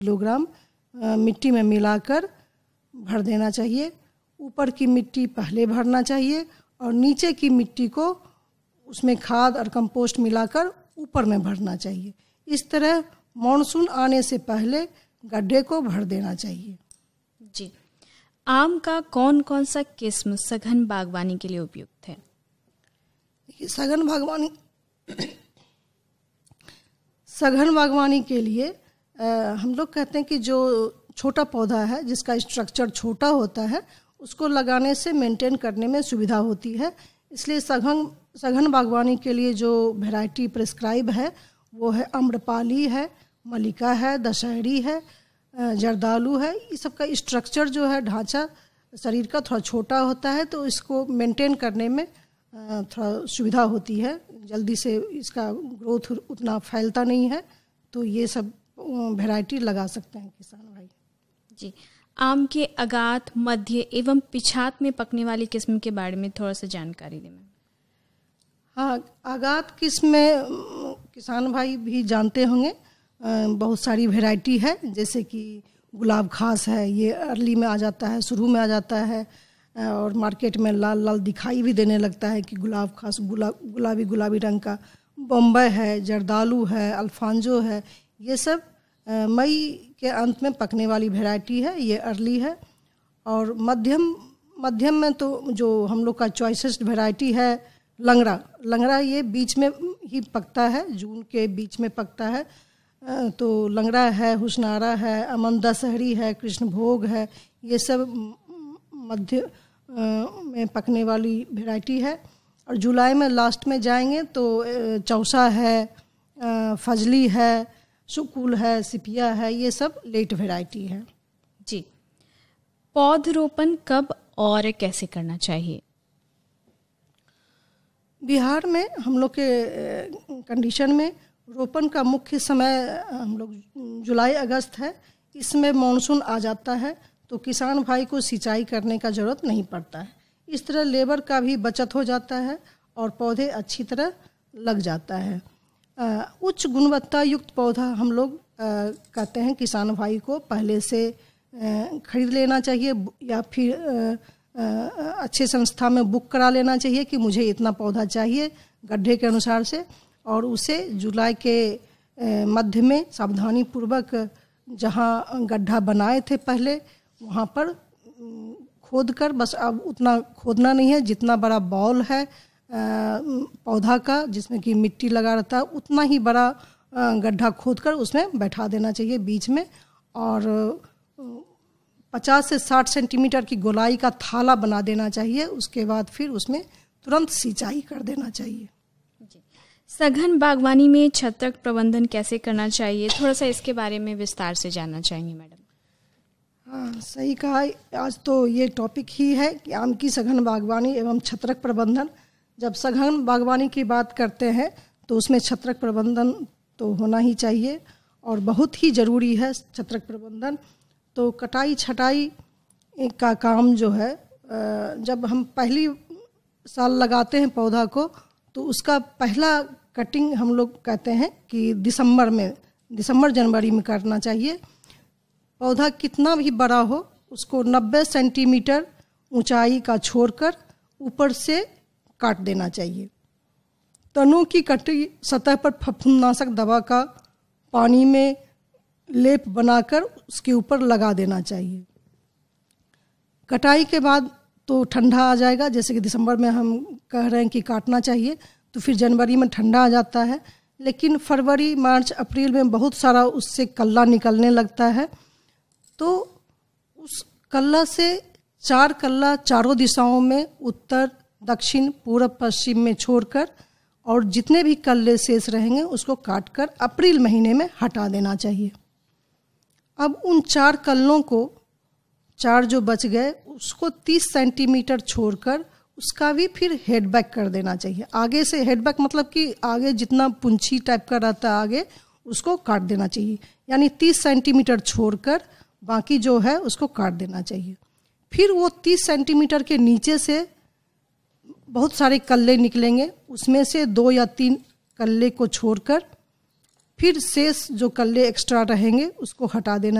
Kilogram मिट्टी में मिलाकर भर देना चाहिए। ऊपर की मिट्टी पहले भरना चाहिए और नीचे की मिट्टी को उसमें खाद और कंपोस्ट मिलाकर ऊपर में भरना चाहिए। इस तरह मानसून आने से पहले गड्ढे को भर देना चाहिए। जी, आम का कौन कौन सा किस्म सघन बागवानी के लिए उपयुक्त है? सघन बागवानी के लिए हम लोग कहते हैं कि जो छोटा पौधा है जिसका स्ट्रक्चर छोटा होता है उसको लगाने से मेंटेन करने में सुविधा होती है। इसलिए सघन बागवानी के लिए जो वैरायटी प्रिस्क्राइब है वो है आम्रपाली है, मल्लिका है, दशहरी है, जर्दालू है। इस सब का स्ट्रक्चर जो है ढांचा शरीर का थोड़ा छोटा होता है तो इसको मेंटेन करने में थोड़ा सुविधा होती है, जल्दी से इसका ग्रोथ उतना फैलता नहीं है। तो ये सब वैरायटी लगा सकते हैं किसान भाई। जी, आम के अगात, मध्य एवं पिछात में पकने वाली किस्म के बारे में थोड़ा सा जानकारी दें। हाँ, आगात किस्म में किसान भाई भी जानते होंगे, बहुत सारी वैरायटी है। जैसे कि गुलाब खास है, ये अर्ली में आ जाता है, शुरू में आ जाता है और मार्केट में लाल लाल दिखाई भी देने लगता है कि गुलाब खास गुलाबी रंग का। बम्बई है, जर्दालू है, अल्फांजो है, ये सब मई के अंत में पकने वाली वैरायटी है, ये अर्ली है। और मध्यम में तो जो हम लोग का चॉइसेस्ट वैरायटी है लंगड़ा ये बीच में ही पकता है, जून के बीच में पकता है। तो लंगड़ा है, हुस्नारा है, अमन दशहरी है, कृष्णभोग है, ये सब मध्य में पकने वाली वैरायटी है। और जुलाई में लास्ट में जाएंगे तो चौसा है, फजली है, सुकुल है, सिपिया है, ये सब लेट वैरायटी है। जी, पौधरोपण कब और कैसे करना चाहिए? बिहार में हम लोग के कंडीशन में रोपण का मुख्य समय हम लोग जुलाई अगस्त है। इसमें मानसून आ जाता है तो किसान भाई को सिंचाई करने का ज़रूरत नहीं पड़ता है। इस तरह लेबर का भी बचत हो जाता है और पौधे अच्छी तरह लग जाता है। उच्च गुणवत्ता युक्त पौधा हम लोग कहते हैं किसान भाई को पहले से खरीद लेना चाहिए या फिर अच्छे संस्था में बुक करा लेना चाहिए कि मुझे इतना पौधा चाहिए गड्ढे के अनुसार से, और उसे जुलाई के मध्य में सावधानी पूर्वक जहाँ गड्ढा बनाए थे पहले वहाँ पर खोद कर, बस अब उतना खोदना नहीं है, जितना बड़ा बॉल है पौधा का जिसमें कि मिट्टी लगा रहता है उतना ही बड़ा गड्ढा खोदकर उसमें बैठा देना चाहिए बीच में, और 50 से 60 सेंटीमीटर की गोलाई का थाला बना देना चाहिए। उसके बाद फिर उसमें तुरंत सिंचाई कर देना चाहिए। सघन बागवानी में छत्रक प्रबंधन कैसे करना चाहिए, थोड़ा सा इसके बारे में विस्तार से जानना चाहेंगे मैडम। हाँ, सही कहा। आज तो ये टॉपिक ही है कि आम की सघन बागवानी एवं छत्रक प्रबंधन। जब सघन बागवानी की बात करते हैं तो उसमें छत्रक प्रबंधन तो होना ही चाहिए और बहुत ही ज़रूरी है छत्रक प्रबंधन। तो कटाई छटाई का काम जो है, जब हम पहली साल लगाते हैं पौधा को तो उसका पहला कटिंग हम लोग कहते हैं कि दिसंबर जनवरी में करना चाहिए। पौधा कितना भी बड़ा हो उसको 90 सेंटीमीटर ऊंचाई का छोड़कर ऊपर से काट देना चाहिए। तनों की कटी सतह पर फफूंदनाशक दवा का पानी में लेप बनाकर उसके ऊपर लगा देना चाहिए। कटाई के बाद तो ठंडा आ जाएगा, जैसे कि दिसंबर में हम कह रहे हैं कि काटना चाहिए तो फिर जनवरी में ठंडा आ जाता है, लेकिन फरवरी मार्च अप्रैल में बहुत सारा उससे कल्ला निकलने लगता है। तो उस कल्ला से 4 कल्ला चारों दिशाओं में उत्तर दक्षिण पूर्व पश्चिम में छोड़कर और जितने भी कल्ले शेष रहेंगे उसको काटकर अप्रैल महीने में हटा देना चाहिए। अब उन 4 कल्लों को 4 जो बच गए उसको 30 सेंटीमीटर छोड़कर उसका भी फिर हेडबैक कर देना चाहिए। आगे से हेडबैक मतलब कि आगे जितना पुंछी टाइप का रहता है आगे उसको काट देना चाहिए, यानी 30 सेंटीमीटर छोड़कर बाकी जो है उसको काट देना चाहिए। फिर वो 30 सेंटीमीटर के नीचे से बहुत सारे कल्ले निकलेंगे, उसमें से 2 या 3 कल्ले को छोड़कर फिर शेष जो कल्ले एक्स्ट्रा रहेंगे उसको हटा देना